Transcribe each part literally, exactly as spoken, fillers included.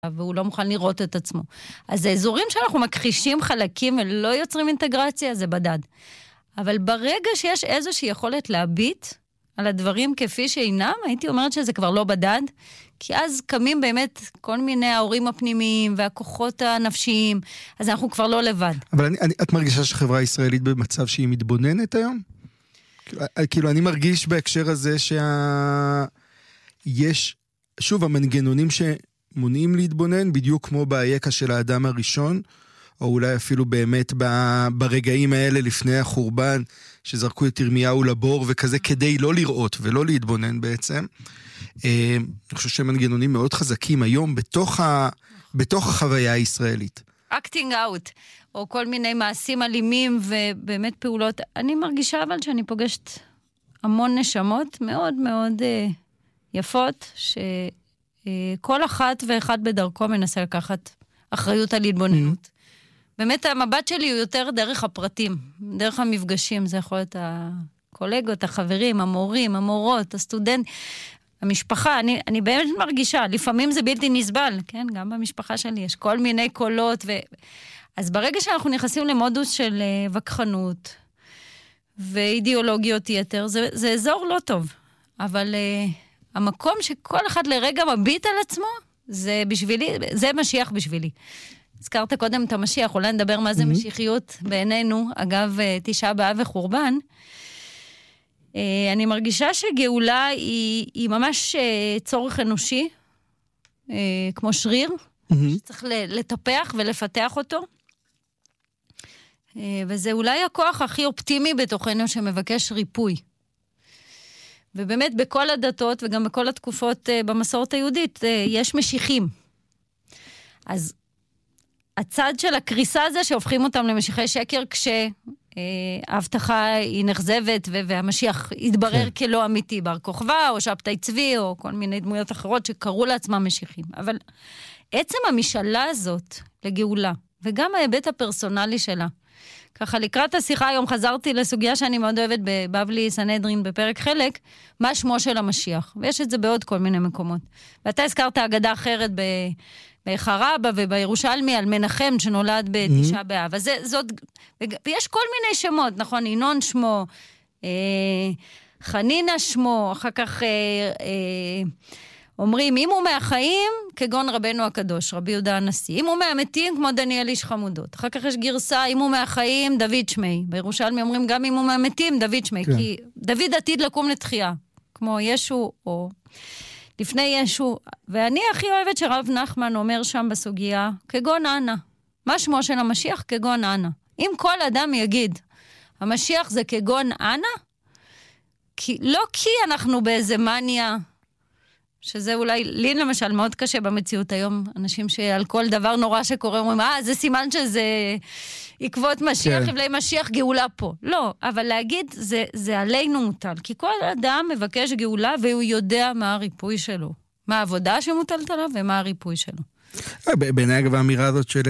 והוא לא מוכן לראות את עצמו. אז האזורים שאנחנו מכחישים חלקים ולא יוצרים אינטגרציה, זה בדד. אבל ברגע שיש איזושהי יכולת להביט על הדברים כפי שאינם, הייתי אומרת שזה כבר לא בדד, כי אז קמים באמת כל מיני ההורים הפנימיים והכוחות הנפשיים, אז אנחנו כבר לא לבד. אבל אני, אני, את מרגישה שחברה הישראלית במצב שהיא מתבוננת היום? כאילו, כאילו אני מרגיש בהקשר הזה שיש, שוב, המנגנונים שמונעים להתבונן, בדיוק כמו באייקה של האדם הראשון, או אולי אפילו באמת ברגעים האלה לפני החורבן, שזרקו את ירמיהו לבור וכזה, כדי לא לראות ולא להתבונן בעצם. אני חושב שהם מנגנונים מאוד חזקים היום בתוך, ה, בתוך החוויה הישראלית. Acting out, או כל מיני מעשים אלימים ובאמת פעולות. אני מרגישה אבל שאני פוגשת המון נשמות מאוד מאוד uh, יפות, שכל uh, אחת ואחד בדרכו מנסה לקחת אחריות על התבוננות. Mm-hmm. באמת המבט שלי הוא יותר דרך הפרטים, דרך המפגשים, זה יכול להיות הקולגות, החברים, המורים, המורות, הסטודנט, המשפחה, אני, אני באמת מרגישה, לפעמים זה בלתי נסבל, כן, גם במשפחה שלי יש כל מיני קולות, ו... אז ברגע שאנחנו נכנסים למודוס של uh, וכחנות, ואידיאולוגיות יתר, זה, זה אזור לא טוב, אבל uh, המקום שכל אחד לרגע מביט על עצמו, זה בשבילי, זה משיח בשבילי. הזכרת קודם את המשיח, אולי נדבר מה זה משיחיות בעינינו, אגב תשעה באב וחורבן. אני מרגישה שגאולה היא, היא ממש צורך אנושי, כמו שריר, שצריך לטפח ולפתח אותו. וזה אולי הכוח הכי אופטימי בתוכנו שמבקש ריפוי. ובאמת בכל הדתות וגם בכל התקופות במסורת היהודית יש משיחים. אז הצד של הקריסה הזה שהופכים אותם למשיחי שקר כשההבטחה היא נחזבת והמשיח יתברר כלא אמיתי, בר כוכבא או שבתאי צבי או כל מיני דמויות אחרות שקראו לעצמם משיחים. אבל עצם המשאלה הזאת לגאולה וגם ההיבט הפרסונלי שלה, ככה לקראת השיחה היום חזרתי לסוגיה שאני מאוד אוהבת בבבלי סנהדרין בפרק חלק, מה שמו של המשיח. ויש את זה בעוד כל מיני מקומות. ואתה הזכרת אגדה אחרת ב... בחרבה ובירושלמי על מנחם שנולד בתשעה באב. אז זה, זאת, ויש כל מיני שמות, נכון? ינון שמו, אה, חנינה שמו, אחר כך אה, אה, אומרים, אם הוא מהחיים, כגון רבנו הקדוש, רבי יהודה הנשיא. אם הוא מהמתים, כמו דניאל איש חמודות. אחר כך יש גרסה, אם הוא מהחיים, דוד שמי. בירושלמי אומרים, גם אם הוא מהמתים, דוד שמי. כן. כי דוד עתיד לקום לתחייה, כמו ישו או... לפני ישו, ואני הכי אוהבת שרב נחמן אומר שם בסוגיה, כגון אנה. מה שמו של המשיח? כגון אנה. אם כל אדם יגיד, המשיח זה כגון אנה, כי, לא כי אנחנו באיזה מניה, שזה אולי, לי למשל מאוד קשה במציאות היום, אנשים שעל כל דבר נורא שקורה, אומרים, אה, זה סימן שזה עקבות משיח, חבלי משיח, גאולה פה. לא, אבל להגיד, זה, זה עלינו מוטל, כי כל אדם מבקש גאולה, והוא יודע מה הריפוי שלו, מה העבודה שמוטלת עליו, ומה הריפוי שלו. בעיניי אגב האמירה הזאת של,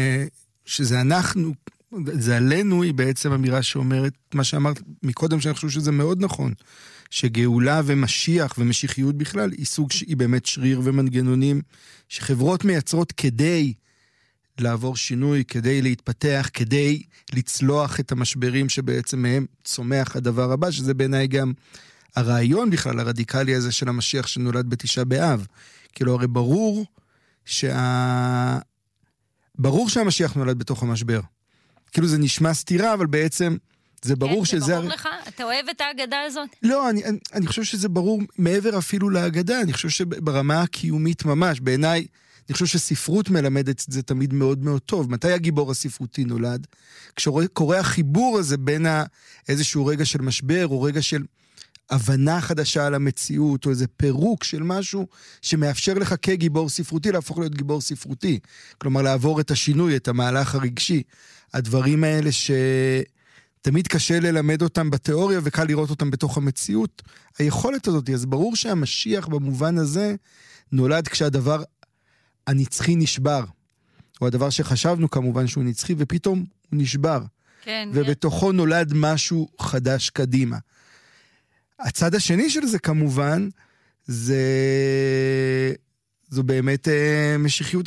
שזה אנחנו, זה עלינו, היא בעצם אמירה שאומרת, מה שאמרת מקודם, שאני חושב שזה מאוד נכון, שגאולה ומשיח ומשיחיות בכלל היא סוג שהיא באמת שריר ומנגנונים שחברות מייצרות כדי לעבור שינוי, כדי להתפתח, כדי לצלוח את המשברים שבעצם מהם צומח הדבר הבא, שזה בעיניי גם הרעיון בכלל הרדיקלי הזה של המשיח שנולד בתשעה באב. כאילו הרי ברור שה... ברור שהמשיח נולד בתוך המשבר. כאילו זה נשמע סתירה, אבל בעצם זה ברור שזה... זה ברור לך? אתה אוהב את ההגדה הזאת? לא, אני, אני, אני חושב שזה ברור מעבר אפילו להגדה, אני חושב שברמה הקיומית ממש, בעיניי, אני חושב שספרות מלמדת את זה תמיד מאוד מאוד טוב. מתי הגיבור הספרותי נולד? כשקורה החיבור הזה בין איזשהו רגע של משבר, או רגע של הבנה חדשה על המציאות, או איזה פירוק של משהו שמאפשר לך כגיבור ספרותי, להפוך להיות גיבור ספרותי. כלומר, לעבור את השינוי, את המהלך הרגשי. הדברים האלה ש... תמיד קשה ללמד אותם בתיאוריה, וקל לראות אותם בתוך המציאות. היכולת הזאת, אז ברור שהמשיח במובן הזה, נולד כשהדבר הנצחי נשבר. או הדבר שחשבנו כמובן שהוא נצחי, ופתאום הוא נשבר. כן. ובתוכו נולד משהו חדש קדימה. הצד השני של זה כמובן, זה... זו באמת משיחיות